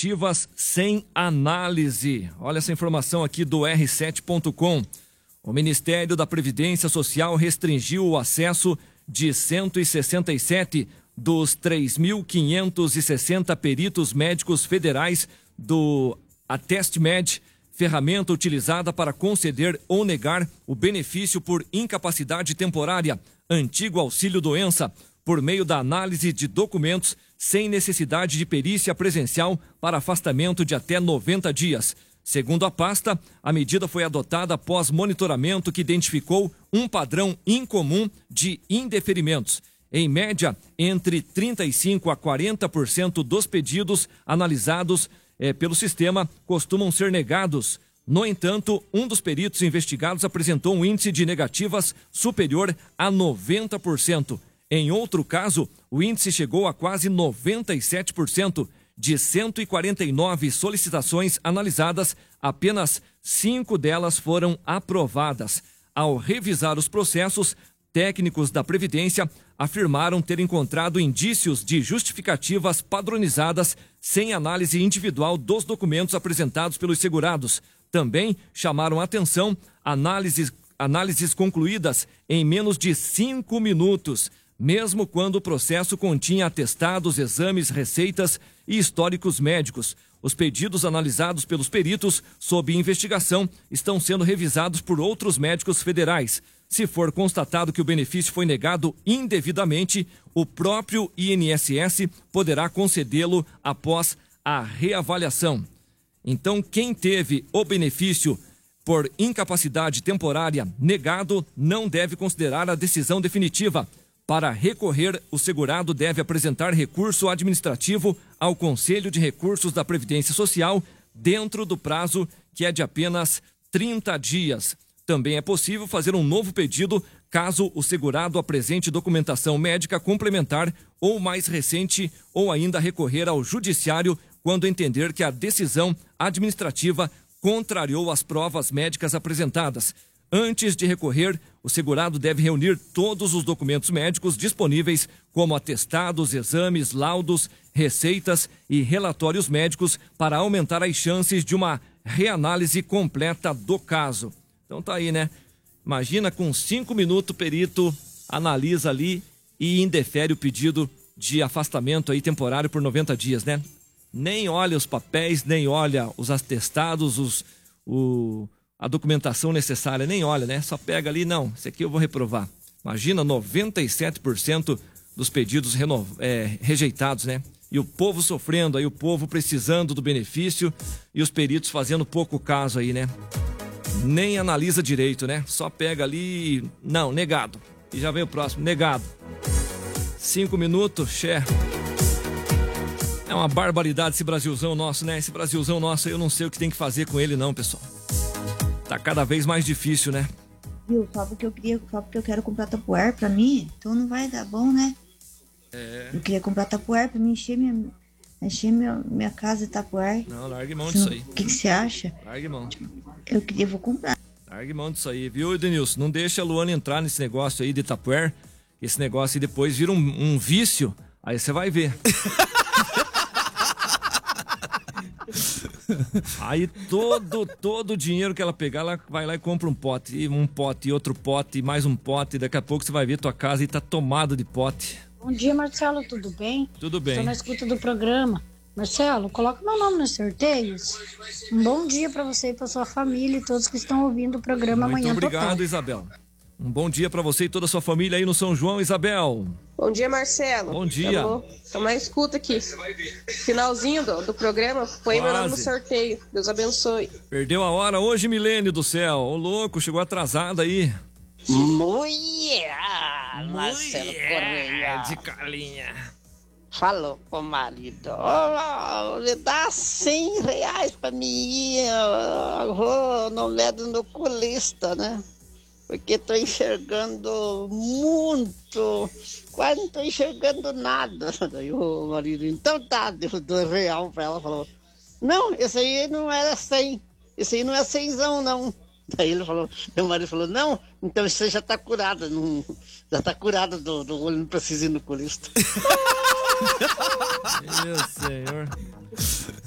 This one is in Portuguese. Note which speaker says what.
Speaker 1: negativas sem análise. Olha essa informação aqui do R7.com. O Ministério da Previdência Social restringiu o acesso de 167 dos 3.560 peritos médicos federais do AtestMed, ferramenta utilizada para conceder ou negar o benefício por incapacidade temporária, antigo auxílio-doença, por meio da análise de documentos sem necessidade de perícia presencial para afastamento de até 90 dias. Segundo a pasta, a medida foi adotada após monitoramento que identificou um padrão incomum de indeferimentos. Em média, entre 35% a 40% dos pedidos analisados pelo sistema costumam ser negados. No entanto, um dos peritos investigados apresentou um índice de negativas superior a 90%. Em outro caso, o índice chegou a quase 97%. De 149 solicitações analisadas, apenas 5 delas foram aprovadas. Ao revisar os processos, técnicos da Previdência afirmaram ter encontrado indícios de justificativas padronizadas sem análise individual dos documentos apresentados pelos segurados. Também chamaram atenção análises concluídas em menos de 5 minutos, mesmo quando o processo continha atestados, exames, receitas e históricos médicos. Os pedidos analisados pelos peritos sob investigação estão sendo revisados por outros médicos federais. Se for constatado que o benefício foi negado indevidamente, o próprio INSS poderá concedê-lo após a reavaliação. Então, quem teve o benefício por incapacidade temporária negado não deve considerar a decisão definitiva. Para recorrer, o segurado deve apresentar recurso administrativo ao Conselho de Recursos da Previdência Social dentro do prazo que é de apenas 30 dias. Também é possível fazer um novo pedido caso o segurado apresente documentação médica complementar ou mais recente, ou ainda recorrer ao judiciário quando entender que a decisão administrativa contrariou as provas médicas apresentadas. Antes de recorrer, o segurado deve reunir todos os documentos médicos disponíveis, como atestados, exames, laudos, receitas e relatórios médicos, para aumentar as chances de uma reanálise completa do caso. Então tá aí, né? Imagina, com 5 minutos o perito analisa ali e indefere o pedido de afastamento aí temporário por 90 dias, né? Nem olha os papéis, nem olha os atestados, a documentação necessária, nem olha, né? Só pega ali, não, esse aqui eu vou reprovar. Imagina, 97% dos pedidos rejeitados, né? E o povo sofrendo aí, o povo precisando do benefício e os peritos fazendo pouco caso aí, né? Nem analisa direito, né? Só pega ali, não, negado. E já vem o próximo, negado. 5 minutos, É uma barbaridade esse Brasilzão nosso, né? Esse Brasilzão nosso, eu não sei o que tem que fazer com ele não, pessoal. Tá cada vez mais difícil, né?
Speaker 2: Viu? Só porque eu quero comprar tapuér pra mim, então não vai dar bom, né? Eu queria comprar tapuér pra mim encher minha casa de tapuér.
Speaker 1: Não, largue mão disso aí.
Speaker 2: O que você acha?
Speaker 1: Largue mão.
Speaker 2: Eu vou comprar.
Speaker 1: Largue mão disso aí, viu, Edenilson? Não deixa a Luana entrar nesse negócio aí de tapuér. Esse negócio aí depois vira um vício, aí você vai ver. Aí todo o dinheiro que ela pegar, ela vai lá e compra um pote, e outro pote, e mais um pote, e daqui a pouco você vai ver tua casa e tá tomada de pote.
Speaker 3: Bom dia, Marcelo, tudo bem?
Speaker 1: Tudo bem.
Speaker 3: Estou na escuta do programa. Marcelo, coloca meu nome nos sorteios. Um bom dia para você e para sua família e todos que estão ouvindo o programa Amanhã
Speaker 1: Muito obrigado,
Speaker 3: Total.
Speaker 1: Isabel. Um bom dia para você e toda a sua família aí no São João, Isabel.
Speaker 4: Bom dia, Marcelo.
Speaker 1: Bom dia.
Speaker 4: Estamos na escuta aqui. Finalzinho do programa, põe meu nome no sorteio. Deus abençoe.
Speaker 1: Perdeu a hora hoje, Milene do céu. Ô, louco, chegou atrasada aí.
Speaker 5: Mulher, Marcelo Correia.
Speaker 1: De Carlinha.
Speaker 5: Falou com o marido. Me dá R$100 pra mim. Eu vou no médico no oculista, né? Porque tô enxergando muito. Quase não tô enxergando nada. Daí o marido, então tá, deu R$2 pra ela, falou, não, esse aí não era 100. Esse aí não é 100zão, não. Daí ele falou, meu marido falou, não, então você já tá curada, já tá curada do olho, não precisa ir no oculista.
Speaker 1: Meu senhor.